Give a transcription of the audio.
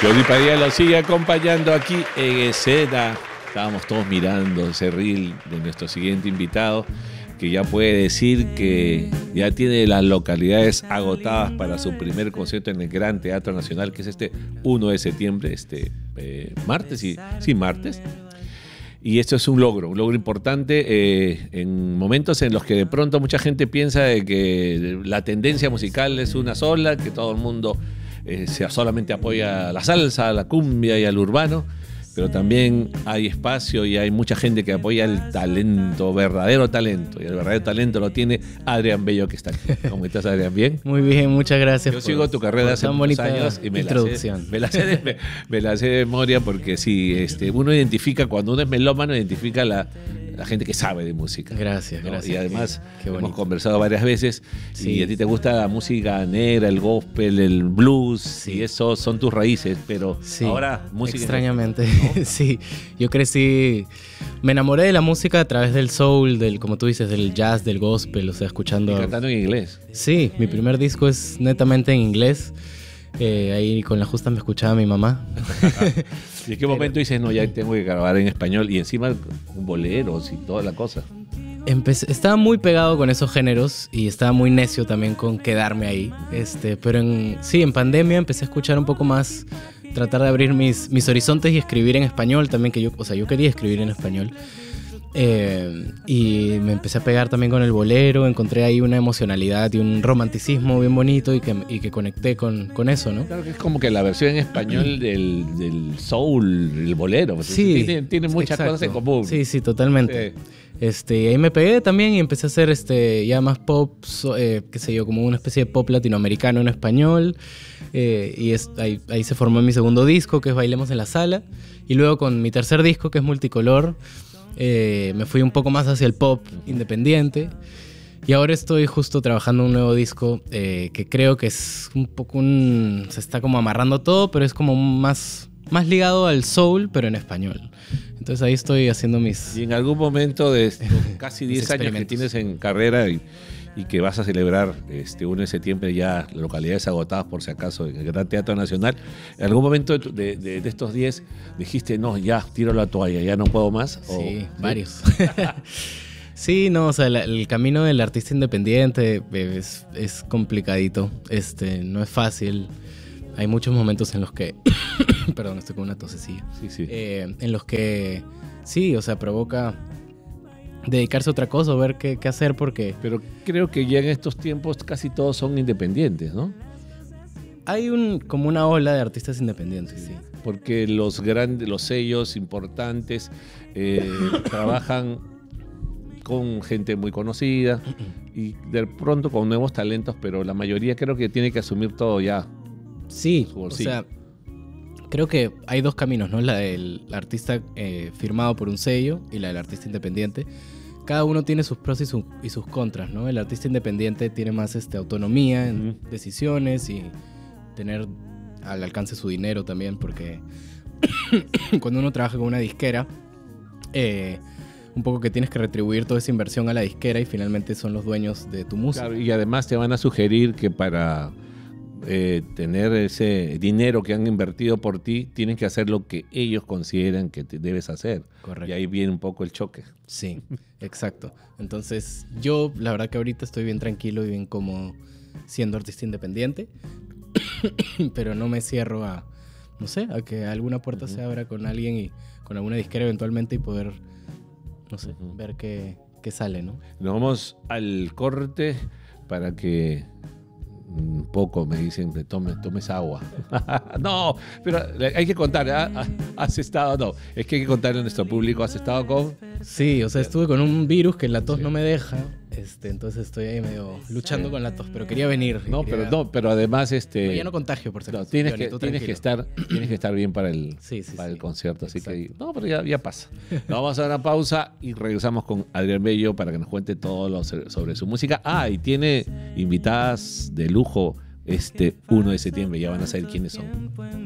Johnny Padilla lo sigue acompañando aquí en escena. Estábamos todos mirando ese reel de nuestro siguiente invitado, que ya puede decir que ya tiene las localidades agotadas para su primer concierto en el Gran Teatro Nacional, que es este 1 de septiembre, martes. Y esto es un logro importante en momentos en los que de pronto mucha gente piensa de que la tendencia musical es una sola, que todo el mundo solamente apoya a la salsa, a la cumbia y al urbano, pero también hay espacio y hay mucha gente que apoya el talento, verdadero talento, y el verdadero talento lo tiene Adrián Bello, que está aquí. ¿Cómo estás, Adrián? ¿Bien? Muy bien, muchas gracias. Yo sigo tu carrera hace muchos años y me la sé de memoria, porque sí, uno identifica, cuando uno es melómano, identifica la gente que sabe de música. Gracias, ¿no? gracias. Y además qué hemos conversado varias veces, sí. Y a ti te gusta la música negra, el gospel, el blues, sí. Y eso son tus raíces, pero sí. Ahora música... Extrañamente, ¿no? Sí. Yo crecí, me enamoré de la música a través del soul, como tú dices, del jazz, del gospel, o sea, escuchando... Y cantando en inglés. Sí, mi primer disco es netamente en inglés. Ahí con la justa me escuchaba mi mamá. ¿Y en qué momento dices, no, ya tengo que grabar en español? Y encima boleros y toda la cosa. Estaba muy pegado con esos géneros y estaba muy necio también con quedarme ahí. Pero en pandemia empecé a escuchar un poco más, tratar de abrir mis horizontes y escribir en español también, que yo quería escribir en español. Y me empecé a pegar también con el bolero, encontré ahí una emocionalidad y un romanticismo bien bonito y que conecté con eso, ¿no? Claro que es como que la versión en español del soul, el bolero, pues sí, tiene muchas cosas en común. Sí, totalmente. Sí. Y ahí me pegué también y empecé a hacer ya más pop, qué sé yo, como una especie de pop latinoamericano en español. Ahí se formó mi segundo disco, que es Bailemos en la Sala, y luego con mi tercer disco, que es Multicolor, me fui un poco más hacia el pop independiente, y ahora estoy justo trabajando un nuevo disco que creo que es un poco se está como amarrando todo, pero es como más ligado al soul, pero en español. Entonces ahí estoy haciendo mis... Y en algún momento de casi 10 años que tienes en carrera y que vas a celebrar 1 de septiembre ya localidades agotadas, por si acaso, en el Gran Teatro Nacional, ¿en algún momento de estos 10 dijiste, no, ya, tiro la toalla, ya no puedo más? Sí, varios. Sí, no, o sea, el camino del artista independiente es complicadito, no es fácil. Hay muchos momentos en los que... Perdón, estoy con una tosecilla. Sí. En los que, sí, o sea, provoca dedicarse a otra cosa o ver qué hacer, porque... Pero creo que ya en estos tiempos casi todos son independientes, ¿no? Hay como una ola de artistas independientes, sí. Porque los sellos importantes trabajan con gente muy conocida y de pronto con nuevos talentos, pero la mayoría creo que tiene que asumir todo ya. Sí, o sea, creo que hay dos caminos, ¿no? La del artista firmado por un sello y la del artista independiente. Cada uno tiene sus pros y sus contras, ¿no? El artista independiente tiene más autonomía en decisiones y tener al alcance su dinero también, porque cuando uno trabaja con una disquera, un poco que tienes que retribuir toda esa inversión a la disquera y finalmente son los dueños de tu música. Claro, y además te van a sugerir que para tener ese dinero que han invertido por ti, tienes que hacer lo que ellos consideran que te debes hacer. Correcto. Y ahí viene un poco el choque. Sí, exacto. Entonces yo la verdad que ahorita estoy bien tranquilo y bien cómodo siendo artista independiente, pero no me cierro a que alguna puerta se abra con alguien y con alguna disquera eventualmente y poder, ver qué sale, ¿no? Nos vamos al corte para que un poco me dicen que tomes agua. No, pero hay que contar, has estado, no, es que hay que contarle a nuestro público, has estado con... Sí, o sea, estuve con un virus que la tos no me deja, entonces estoy ahí medio luchando con la tos, pero quería venir. Pero además No, ya no contagio, por no, tienes que estar bien para el concierto, así exacto. que no, pero ya pasa. Nos vamos a dar una pausa y regresamos con Adrián Bello para que nos cuente todo sobre su música. Y tiene invitadas de lujo 1 de septiembre, ya van a saber quiénes son.